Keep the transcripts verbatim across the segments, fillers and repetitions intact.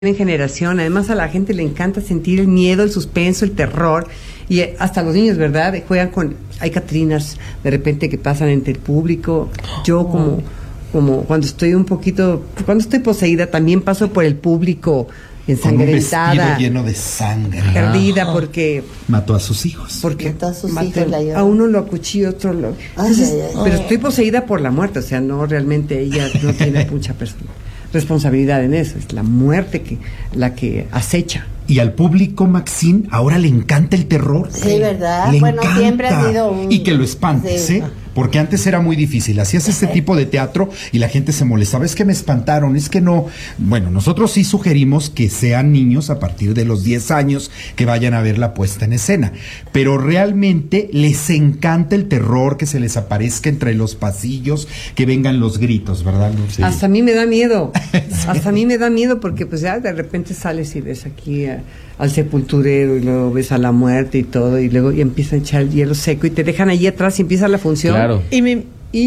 en generación. Además, a la gente le encanta sentir el miedo, el suspenso, el terror, y hasta los niños, ¿verdad? Juegan con, hay catrinas de repente que pasan entre el público. Yo como, como cuando estoy un poquito, cuando estoy poseída, también paso por el público ensangrentada, con un vestido lleno de sangre, perdida, ah, porque mató a sus hijos, porque mató a sus mató, hijos, la a uno lo acuchilló, otro lo, entonces, ay, ay, ay. Pero estoy poseída por la muerte, o sea, no, realmente ella no tiene mucha persona responsabilidad en eso, es la muerte que la que acecha. Y al público, Maxine, ahora le encanta el terror. Sí, ¿verdad? Le bueno, encanta. Siempre ha sido un... Y que lo espantes, sí. ¿eh? Porque antes era muy difícil. Hacías este tipo de teatro y la gente se molestaba. Es que me espantaron, es que no... Bueno, nosotros sí sugerimos que sean niños a partir de los diez años que vayan a ver la puesta en escena. Pero realmente les encanta el terror, que se les aparezca entre los pasillos, que vengan los gritos, ¿verdad? Sí. Hasta a mí me da miedo. Sí. Hasta a mí me da miedo porque pues ya de repente sales y ves aquí a, al sepulturero y luego ves a la muerte y todo y luego y empiezan a echar el hielo seco y te dejan allí atrás y empieza la función. Claro. Y me,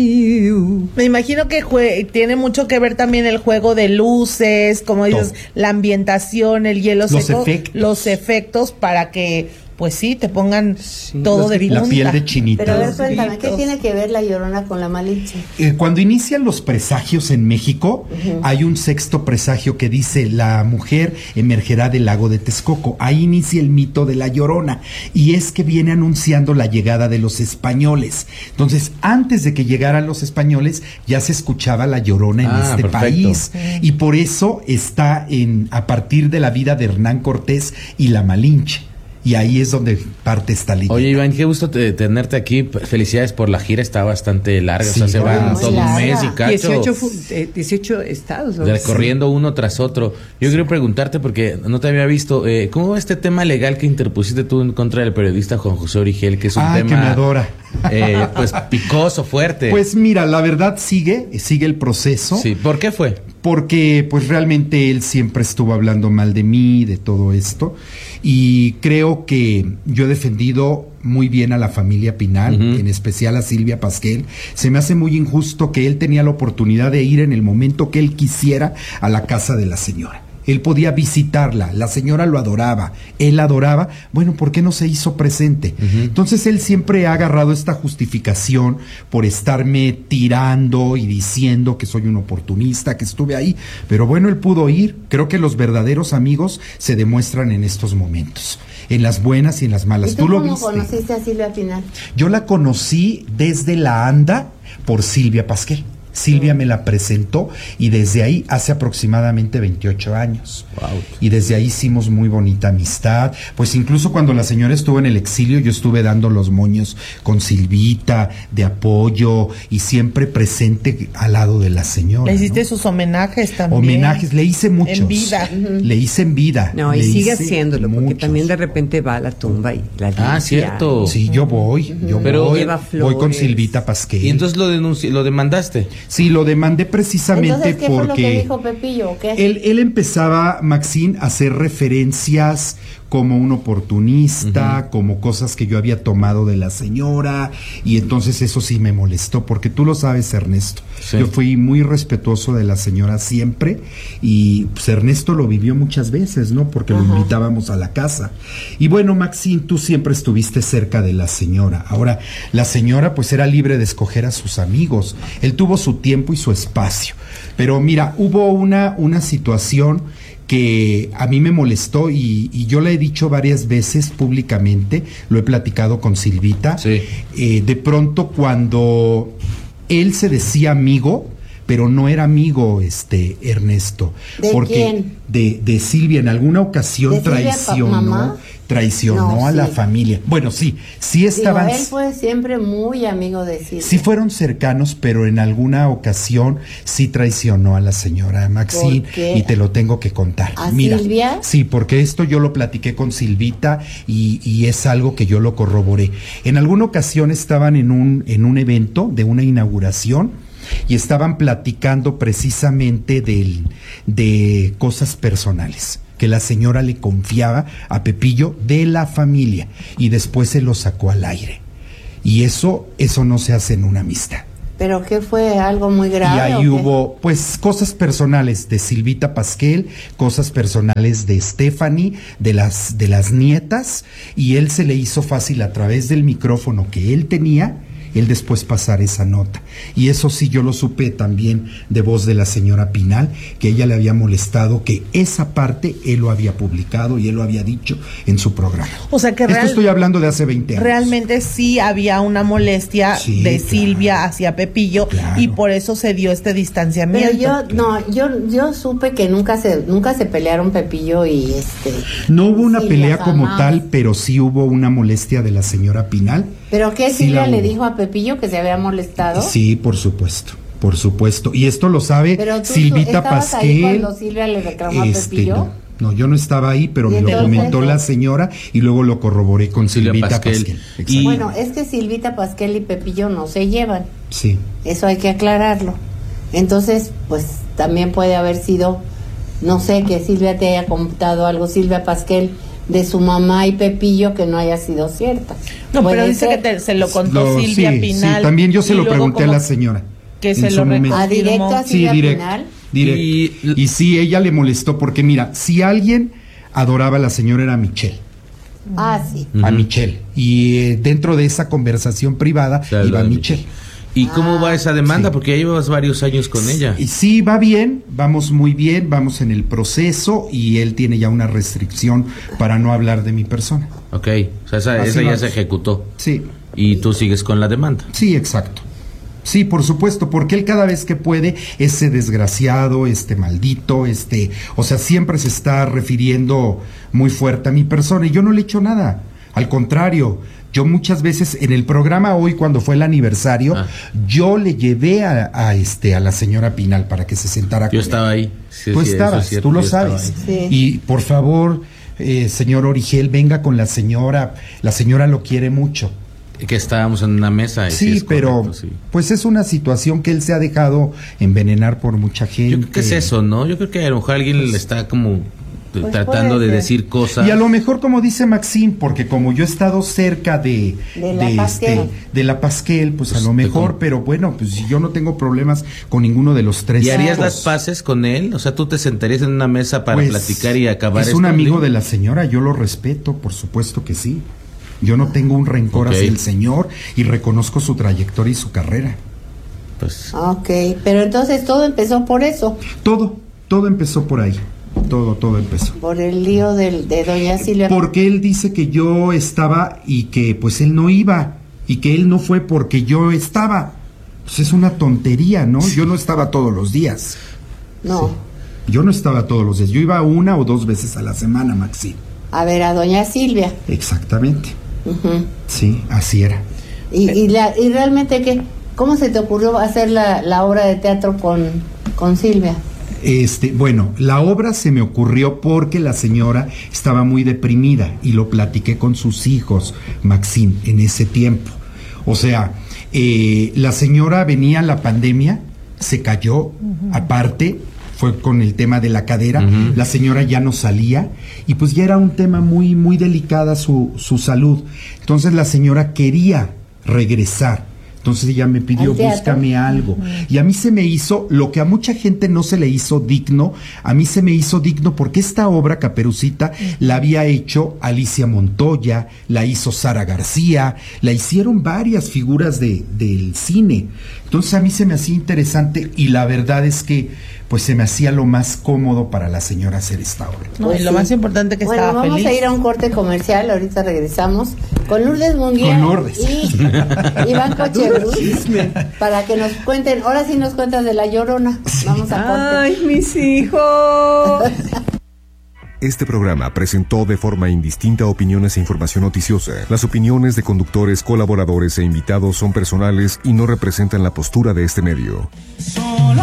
me imagino que jue, tiene mucho que ver también el juego de luces, como dices, todo. La ambientación, el hielo los seco, efectos. los efectos para que, pues sí, te pongan sí, todo de punta. La piel de chinita. Pero a ver, cuéntame, ¿qué tiene que ver la Llorona con la Malinche? Eh, cuando inician los presagios en México, uh-huh. hay un sexto presagio que dice: la mujer emergerá del lago de Texcoco. Ahí inicia el mito de la Llorona, y es que viene anunciando la llegada de los españoles. Entonces, antes de que llegaran los españoles, ya se escuchaba la Llorona en ah, este perfecto. país, uh-huh. y por eso está en a partir de la vida de Hernán Cortés y la Malinche. Y ahí es donde parte esta línea. Oye, Iván, qué gusto te, tenerte aquí. Felicidades por la gira, está bastante larga. Sí, o sea, se van todo larga. un mes y cacho. dieciocho, eh, dieciocho estados. ¿No? Recorriendo uno tras otro. Yo sí. quiero preguntarte, porque no te había visto, eh, ¿cómo va este tema legal que interpusiste tú en contra del periodista Juan José Origel? Que es un ah, tema... que me adora. Eh, pues picoso, fuerte. Pues mira, la verdad sigue, sigue el proceso. Sí, ¿por qué fue? Porque pues realmente él siempre estuvo hablando mal de mí, de todo esto, y creo que yo he defendido muy bien a la familia Pinal, uh-huh. en especial a Silvia Pasquel. Se me hace muy injusto que él tenía la oportunidad de ir en el momento que él quisiera a la casa de la señora. Él podía visitarla, la señora lo adoraba, él la adoraba, bueno, ¿por qué no se hizo presente? Uh-huh. Entonces él siempre ha agarrado esta justificación por estarme tirando y diciendo que soy un oportunista, que estuve ahí, pero bueno, él pudo ir. Creo que los verdaderos amigos se demuestran en estos momentos, en las buenas y en las malas. ¿Y tú, ¿Tú lo cómo viste? conociste a Silvia Pinal? Yo la conocí desde la ANDA por Silvia Pasquel. Silvia me la presentó y desde ahí hace aproximadamente veintiocho años. Wow. Y desde ahí hicimos muy bonita amistad. Pues incluso cuando la señora estuvo en el exilio, yo estuve dando los moños con Silvita, de apoyo y siempre presente al lado de la señora. Le hiciste, ¿no?, sus homenajes también. Homenajes, le hice muchos. En vida. Uh-huh. Le hice en vida. No, y le sigue haciéndolo, muchos. Porque también de repente va a la tumba y la limpia. Ah, cierto. Sí, yo voy, uh-huh. yo Pero voy, lleva voy con Silvita Pasquel. ¿Y entonces lo denunci- lo demandaste? Sí, lo demandé precisamente. Entonces, ¿qué porque fue lo que dijo Pepillo o qué? Él, él empezaba, Maxine, a hacer referencias como un oportunista, uh-huh. como cosas que yo había tomado de la señora, y entonces eso sí me molestó, porque tú lo sabes, Ernesto, sí. yo fui muy respetuoso de la señora siempre, y pues Ernesto lo vivió muchas veces, ¿no? Porque uh-huh. lo invitábamos a la casa. Y bueno, Maxine, tú siempre estuviste cerca de la señora. Ahora, la señora pues era libre de escoger a sus amigos, él tuvo su tiempo y su espacio, pero mira, hubo una, una situación que a mí me molestó y, y yo le he dicho varias veces públicamente, lo he platicado con Silvita, sí. eh, de pronto cuando él se decía amigo, pero no era amigo, este Ernesto. ¿De porque quién? De, de Silvia, en alguna ocasión traicionó, traicionó no, a sí. la familia. Bueno, sí, sí estaban... Digo, él fue siempre muy amigo de Silvia. Sí fueron cercanos, pero en alguna ocasión sí traicionó a la señora Maxine, y te lo tengo que contar. ¿A Mira, Silvia? Sí, porque esto yo lo platiqué con Silvita y, y es algo que yo lo corroboré. En alguna ocasión estaban en un, en un evento de una inauguración, y estaban platicando precisamente del, de cosas personales que la señora le confiaba a Pepillo de la familia, y después se lo sacó al aire. Y eso, eso no se hace en una amistad. ¿Pero qué fue? ¿Algo muy grave? Y ahí o qué? hubo, pues, cosas personales de Silvita Pasquel, cosas personales de Stephanie, de las, de las nietas, y él se le hizo fácil a través del micrófono que él tenía, él después pasar esa nota. Y eso sí yo lo supe también de voz de la señora Pinal, que ella le había molestado que esa parte él lo había publicado y él lo había dicho en su programa. O sea que Esto real, estoy hablando de hace veinte años. realmente sí había una molestia Sí, de claro. Silvia hacia Pepillo, Claro. y por eso se dio este distanciamiento. Pero yo, no, yo, yo supe que nunca se, nunca se pelearon Pepillo y este. No hubo una Silvia, pelea como jamás. tal, pero sí hubo una molestia de la señora Pinal. ¿Pero qué? Sí Silvia la le hubo. dijo a Pepillo que se había molestado. Sí, por supuesto, por supuesto. Y esto lo sabe Pero tú Silvita estabas ahí Pasquel. cuando Silvia le reclamó Este, a Pepillo. no, no, yo no estaba ahí, pero ¿Y me lo entonces? comentó la señora y luego lo corroboré con Silvia Silvita Pasquel. Pasquel. Y- Exacto. Bueno, es que Silvita Pasquel y Pepillo no se llevan. Sí. Eso hay que aclararlo. Entonces, pues también puede haber sido, no sé, que Silvia te haya contado algo, Silvia Pasquel, de su mamá y Pepillo que no haya sido cierta. No, Puede pero dice ser. que te- se lo contó Lo- Silvia sí, Pinal. sí, también yo se y lo luego pregunté a como la señora. que en se su lo momento. ¿A directo a Sí, Silvia directo. Pinal? directo. Y- Y, sí, ella le molestó porque mira, si alguien adoraba a la señora era Michelle. Ah, sí. A Ujú. Michelle. Y eh, dentro de esa conversación privada Se habló iba de Michelle. ¿Y cómo Ah, va esa demanda? sí. Porque ya llevas varios años con ella. Y sí, va bien, vamos muy bien, vamos en el proceso y él tiene ya una restricción para no hablar de mi persona. Ok, o sea, esa, Así esa ya vamos. se ejecutó. Sí, Y tú sigues con la demanda. sí, exacto. Sí, por supuesto, porque él cada vez que puede, ese desgraciado, este maldito, este, o sea, siempre se está refiriendo muy fuerte a mi persona y yo no le he hecho nada. Al contrario, yo muchas veces en el programa hoy, cuando fue el aniversario, Ah. yo le llevé a, a este a la señora Pinal para que se sentara con Yo él. estaba ahí. Sí, Tú sí, eso estabas, es cierto, tú lo yo estaba sabes. ahí. Sí. Y por favor, eh, señor Origel, venga con la señora. La señora lo quiere mucho. Que estábamos en una mesa. Y sí, Sí, es pero correcto, sí. pues es una situación que él se ha dejado envenenar por mucha gente. Yo creo que es eso, ¿no? Yo creo que a lo mejor alguien le está como t- Pues tratando puede de ser. decir cosas. Y a lo mejor, como dice Maxine, porque como yo he estado cerca de, De la Pasquel. este, de la Pasquel, pues, Pues a lo te mejor, con- pero bueno, pues yo no tengo problemas con ninguno de los tres. ¿Y harías hijos. las paces con él? O sea, tú te sentarías en una mesa para Pues, platicar y acabar Es esto, un amigo Lee? de la señora, yo lo respeto, por supuesto que sí. Yo no tengo un rencor Ok. hacia el señor y reconozco su trayectoria y su carrera. Pues, Ok, pero entonces todo empezó por eso, Todo, todo empezó por ahí. Todo, todo empezó. por el lío del, de doña Silvia. Porque él dice que yo estaba y que pues él no iba y que él no fue porque yo estaba. Pues es una tontería, ¿no? Yo no estaba todos los días. No, Yo no estaba todos los días. Yo iba una o dos veces a la semana, Maxi. a ver, a doña Silvia. Exactamente. Ujú. Sí, así era. Y, y, la, y realmente, ¿qué? ¿Cómo se te ocurrió hacer la, la obra de teatro con, con Silvia? Este, bueno, la obra se me ocurrió porque la señora estaba muy deprimida y lo platiqué con sus hijos, Maxine, en ese tiempo. O sea, eh, la señora venía la pandemia, se cayó, aparte, fue con el tema de la cadera, Ujú. la señora ya no salía y pues ya era un tema muy, muy delicada su, su salud. Entonces la señora quería regresar. Entonces ella me pidió, ¿Al teatro? búscame algo. Y a mí se me hizo, lo que a mucha gente no se le hizo digno, a mí se me hizo digno porque esta obra, Caperucita, la había hecho Alicia Montoya, la hizo Sara García, la hicieron varias figuras de, del cine. Entonces a mí se me hacía interesante y la verdad es que pues se me hacía lo más cómodo para la señora hacer esta obra. No, Pues y lo sí. más importante que Bueno, estaba vamos feliz. a ir a un corte comercial, ahorita regresamos con Lourdes Munguía Con Lourdes. y Iván Cochebruz para que nos cuenten, ahora sí nos cuentas de La Llorona. Vamos a corte. Ay, mis hijos. Este programa presentó de forma indistinta opiniones e información noticiosa. Las opiniones de conductores, colaboradores e invitados son personales y no representan la postura de este medio. Solo